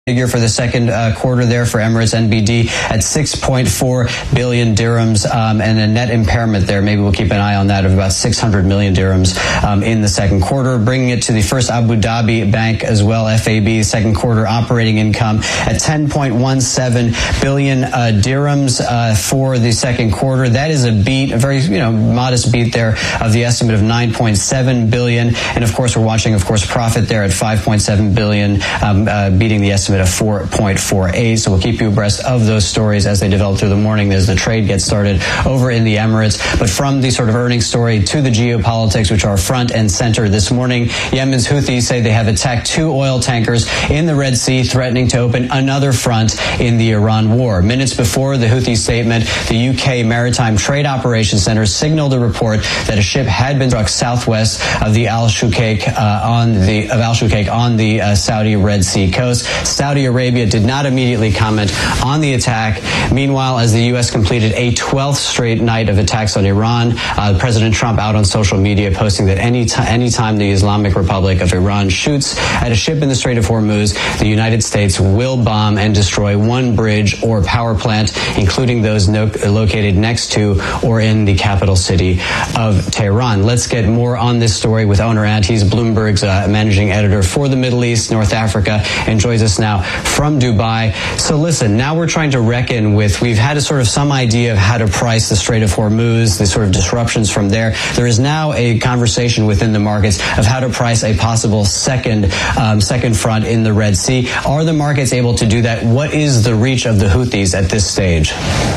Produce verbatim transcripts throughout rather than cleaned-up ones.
Figure for the second uh, quarter there for Emirates N B D at six point four billion dirhams um, and a net impairment there. Maybe we'll keep an eye on that of about six hundred million dirhams um, in the second quarter, bringing it to the First Abu Dhabi Bank as well, F A B, second quarter operating income at ten point one seven billion uh, dirhams uh, for the second quarter. That is a beat, a very you know modest beat there of the estimate of nine point seven billion. And of course, we're watching, of course, profit there at five point seven billion, um, uh, beating the estimate of four point four eight. So we'll keep you abreast of those stories as they develop through the morning as the trade gets started over in the Emirates. But from the sort of earnings story to the geopolitics, which are front and center this morning, Yemen's Houthis say they have attacked two oil tankers in the Red Sea, threatening to open another front in the Iran war. Minutes before the Houthi statement, the U K Maritime Trade Operations Center signaled a report that a ship had been struck southwest of the Al Shukaik uh, on the of Al Shukaik on the uh, Saudi Red Sea coast. Saudi Arabia did not immediately comment on the attack. Meanwhile, as the U S completed a twelfth straight night of attacks on Iran, uh, President Trump out on social media posting that any t- anytime the Islamic Republic of Iran shoots at a ship in the Strait of Hormuz, the United States will bomb and destroy one bridge or power plant, including those no- located next to or in the capital city of Tehran. Let's get more on this story with Oner Ant. He's Bloomberg's uh, managing editor for the Middle East, North Africa, and joins us now from Dubai. So listen, now we're trying to reckon with, we've had a sort of some idea of how to price the Strait of Hormuz, the sort of disruptions from there. There is now a conversation within the markets of how to price a possible second, um, second front in the Red Sea. Are the markets able to do that? What is the reach of the Houthis at this stage?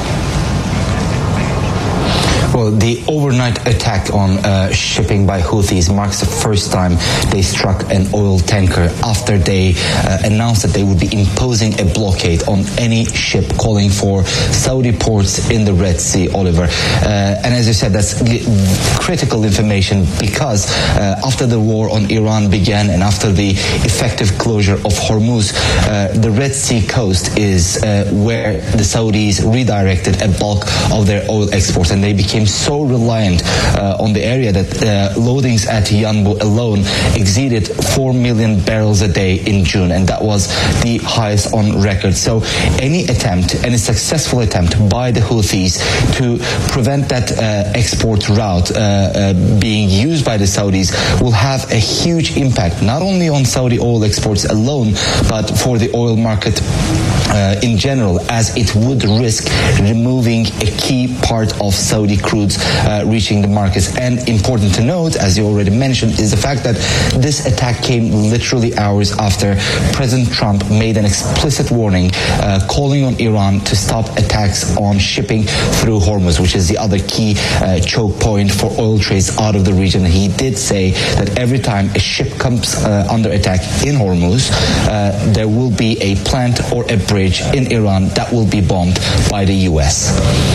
Well, the overnight attack on uh, shipping by Houthis marks the first time they struck an oil tanker after they uh, announced that they would be imposing a blockade on any ship calling for Saudi ports in the Red Sea, Oliver. Uh, and as you said, that's critical information because uh, after the war on Iran began and after the effective closure of Hormuz, uh, the Red Sea coast is uh, where the Saudis redirected a bulk of their oil exports, and they became so reliant uh, on the area that uh, loadings at Yanbu alone exceeded four million barrels a day in June, and that was the highest on record. So any attempt, any successful attempt by the Houthis to prevent that uh, export route uh, uh, being used by the Saudis will have a huge impact, not only on Saudi oil exports alone, but for the oil market Uh, in general, as it would risk removing a key part of Saudi crudes uh, reaching the markets. And important to note, as you already mentioned, is the fact that this attack came literally hours after President Trump made an explicit warning uh, calling on Iran to stop attacks on shipping through Hormuz, which is the other key uh, choke point for oil trades out of the region. He did say that every time a ship comes uh, under attack in Hormuz, uh, there will be a plant or a bridge in Iran that will be bombed by the U S.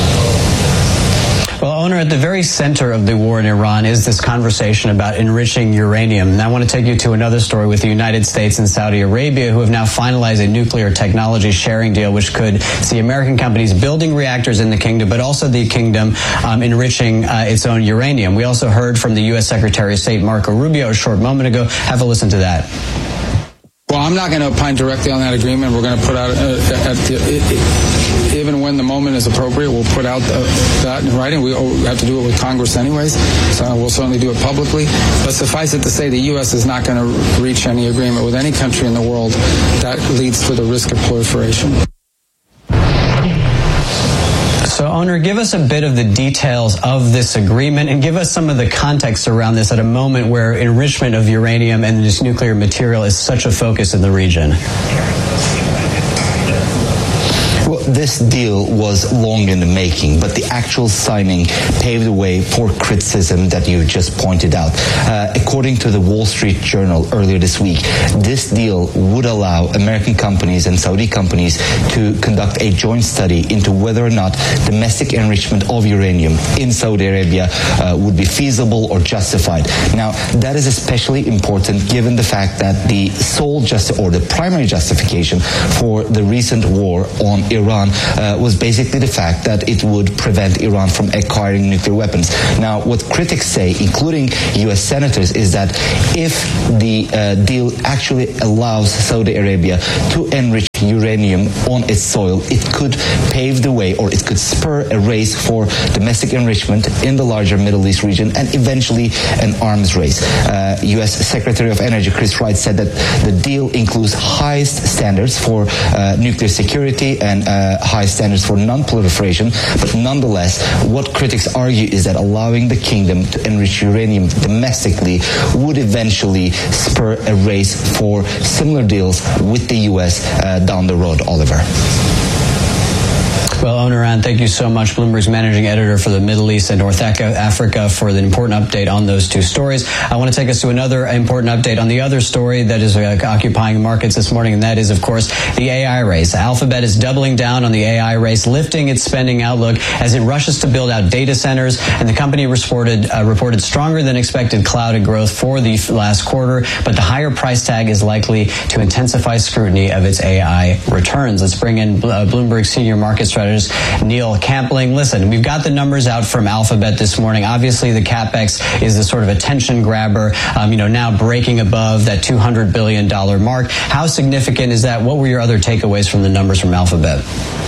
Well, Oner, at the very center of the war in Iran is this conversation about enriching uranium. And I want to take you to another story with the United States and Saudi Arabia, who have now finalized a nuclear technology sharing deal, which could see American companies building reactors in the kingdom, but also the kingdom um, enriching uh, its own uranium. We also heard from the U S Secretary of State Marco Rubio a short moment ago. Have a listen to that. Well, I'm not going to opine directly on that agreement. We're going to put out, uh, at the, it, it, even when the moment is appropriate, we'll put out uh, that in writing. We have to do it with Congress anyways, so we'll certainly do it publicly. But suffice it to say, the U S is not going to reach any agreement with any country in the world that leads to the risk of proliferation. So, Oner, give us a bit of the details of this agreement and give us some of the context around this at a moment where enrichment of uranium and this nuclear material is such a focus in the region. Well, this deal was long in the making, but the actual signing paved the way for criticism that you just pointed out. Uh, according to the Wall Street Journal earlier this week, this deal would allow American companies and Saudi companies to conduct a joint study into whether or not domestic enrichment of uranium in Saudi Arabia uh, would be feasible or justified. Now, that is especially important given the fact that the sole just or the primary justification for the recent war on Iran uh, was basically the fact that it would prevent Iran from acquiring nuclear weapons. Now, what critics say, including U S senators, is that if the uh, deal actually allows Saudi Arabia to enrich uranium on its soil, it could pave the way, or it could spur a race for domestic enrichment in the larger Middle East region, and eventually an arms race. Uh, U S Secretary of Energy Chris Wright said that the deal includes highest standards for uh, nuclear security and uh, high standards for non-proliferation, but nonetheless, what critics argue is that allowing the kingdom to enrich uranium domestically would eventually spur a race for similar deals with the U S uh, down the road, Oliver. Well, Onuran, thank you so much. Bloomberg's managing editor for the Middle East and North Africa for the important update on those two stories. I want to take us to another important update on the other story that is uh, occupying markets this morning, and that is, of course, the A I race. Alphabet is doubling down on the A I race, lifting its spending outlook as it rushes to build out data centers, and the company reported, uh, reported stronger than expected cloud growth for the last quarter, but the higher price tag is likely to intensify scrutiny of its A I returns. Let's bring in uh, Bloomberg senior market strategist Neil Campling. Listen, we've got the numbers out from Alphabet this morning. Obviously, the CapEx is a sort of attention grabber, um, you know, now breaking above that two hundred billion dollars mark. How significant is that? What were your other takeaways from the numbers from Alphabet?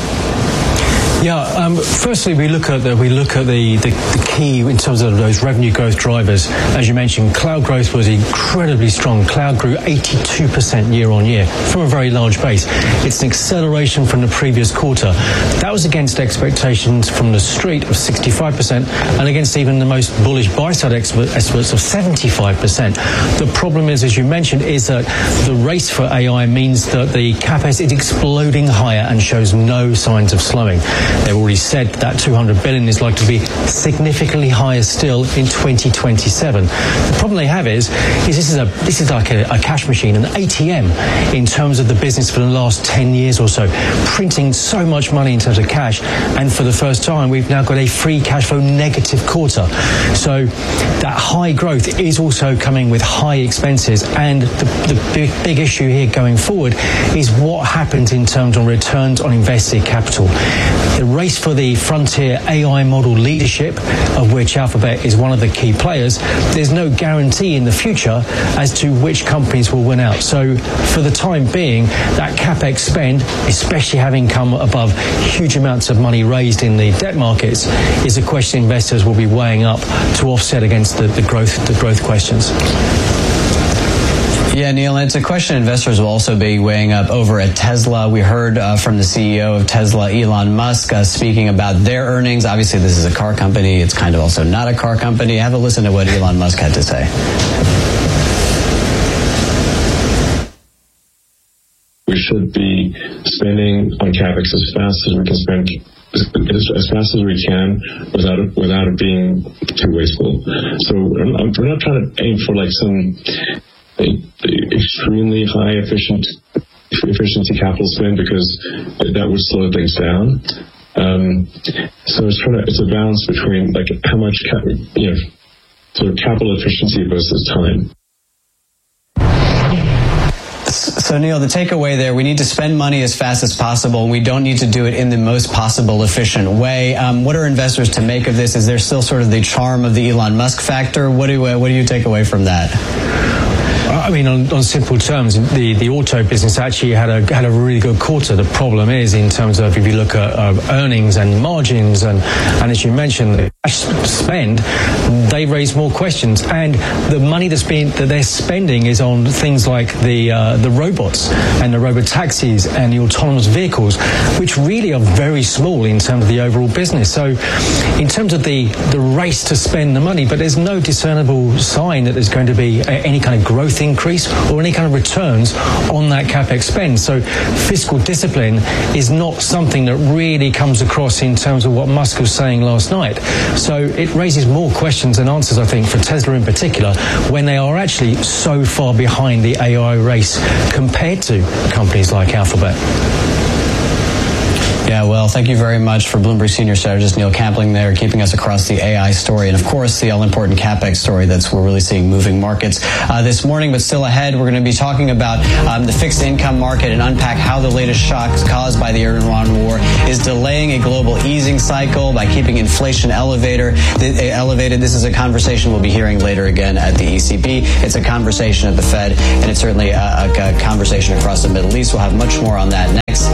Yeah, um, firstly, we look at the, we look at the, the, the key in terms of those revenue growth drivers. As you mentioned, cloud growth was incredibly strong. Cloud grew eighty-two percent year on year from a very large base. It's an acceleration from the previous quarter. That was against expectations from the street of sixty-five percent and against even the most bullish buy-side estimates of seventy-five percent. The problem is, as you mentioned, is that the race for A I means that the CapEx is exploding higher and shows no signs of slowing. They've already said that two hundred billion dollars is likely to be significantly higher still in twenty twenty-seven. The problem they have is, is this is a this is like a, a cash machine, an A T M in terms of the business for the last ten years or so, printing so much money in terms of cash, and for the first time we've now got a free cash flow negative quarter. So that high growth is also coming with high expenses, and the, the big, big issue here going forward is what happens in terms of returns on invested capital. The race for the frontier A I model leadership, of which Alphabet is one of the key players, there's no guarantee in the future as to which companies will win out. So for the time being, that CapEx spend, especially having come above huge amounts of money raised in the debt markets, is a question investors will be weighing up to offset against the, the growth the growth questions. Yeah, Neil, it's a question investors will also be weighing up over at Tesla. We heard uh, from the C E O of Tesla, Elon Musk, uh, speaking about their earnings. Obviously, this is a car company. It's kind of also not a car company. Have a listen to what Elon Musk had to say. We should be spending on CapEx as fast as we can spend, as fast as we can, without it, without it being too wasteful. So we're not trying to aim for like some extremely high efficient efficiency capital spend, because that would slow things down. Um, so it's trying to, it's a balance between like how much cap, you know, sort of capital efficiency versus time. So, Neil, the takeaway there, we need to spend money as fast as possible, and we don't need to do it in the most possible efficient way. Um, what are investors to make of this? Is there still sort of the charm of the Elon Musk factor? What do, uh, what do you take away from that? I mean, on, on simple terms, the, the auto business actually had a had a really good quarter. The problem is, in terms of if you look at uh, earnings and margins, and, and as you mentioned, the cash spend, they raise more questions. And the money that's being that they're spending is on things like the uh, the robots and the robot taxis and the autonomous vehicles, which really are very small in terms of the overall business. So, in terms of the the race to spend the money, but there's no discernible sign that there's going to be any kind of growth increase or any kind of returns on that CapEx spend. So fiscal discipline is not something that really comes across in terms of what Musk was saying last night. So it raises more questions than answers, I think, for Tesla in particular, when they are actually so far behind the A I race compared to companies like Alphabet. Yeah, well, thank you very much for Bloomberg Senior Strategist Neil Campling there, keeping us across the A I story and, of course, the all-important CapEx story that's we're really seeing moving markets uh, this morning. But still ahead, we're going to be talking about um, the fixed income market and unpack how the latest shocks caused by the Iran war is delaying a global easing cycle by keeping inflation elevator, elevated. This is a conversation we'll be hearing later again at the E C B. It's a conversation at the Fed, and it's certainly a, a conversation across the Middle East. We'll have much more on that next.